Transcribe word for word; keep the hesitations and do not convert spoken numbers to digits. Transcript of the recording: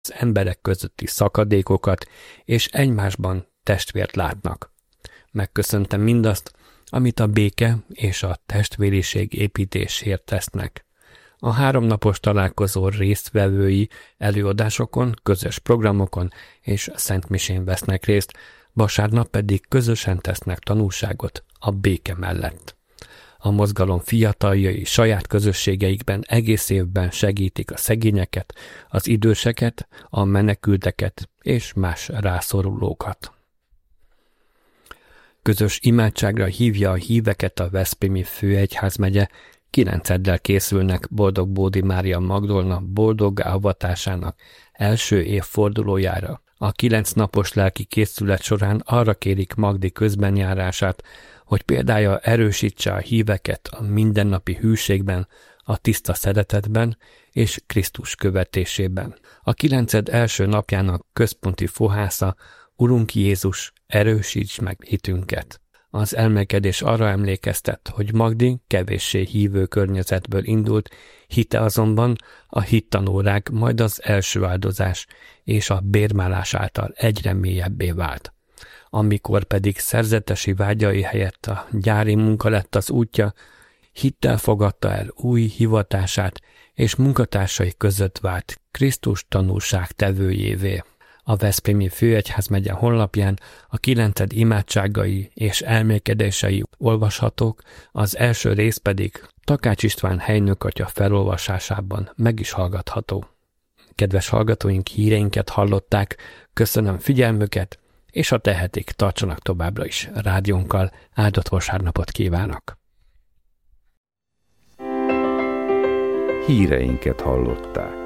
az emberek közötti szakadékokat, és egymásban testvért látnak. Megköszöntem mindazt, amit a béke és a testvériség építésért tesznek. A háromnapos találkozó résztvevői előadásokon, közös programokon és szentmisén vesznek részt, vasárnap pedig közösen tesznek tanúságot a béke mellett. A mozgalom fiataljai saját közösségeikben egész évben segítik a szegényeket, az időseket, a menekülteket és más rászorulókat. Közös imádságra hívja a híveket a veszprémi főegyházmegye, kilenceddel készülnek Boldog Bódi Mária Magdolna boldoggá avatásának első évfordulójára. A kilenc napos lelki készület során arra kérik Magdi közbenjárását, hogy példája erősítse a híveket a mindennapi hűségben, a tiszta szeretetben és Krisztus követésében. A kilenced első napjának központi fohásza: Urunk Jézus, erősíts meg hitünket. Az elmélkedés arra emlékeztet, hogy Magdi kevéssé hívő környezetből indult, hite azonban a hittanórák, majd az első áldozás és a bérmálás által egyre mélyebbé vált. Amikor pedig szerzetesi vágyai helyett a gyári munka lett az útja, hittel fogadta el új hivatását, és munkatársai között vált Krisztus tanúság tevőjévé. A veszprémi főegyházmegye honlapján a kilenced imádságai és elmélkedései olvashatók, az első rész pedig Takács István helynökatya felolvasásában meg is hallgatható. Kedves hallgatóink, híreinket hallották, köszönöm figyelmüket, és ha tehetik, tartsanak továbbra is rádiónkkal, áldott vasárnapot kívánok! Híreinket hallották.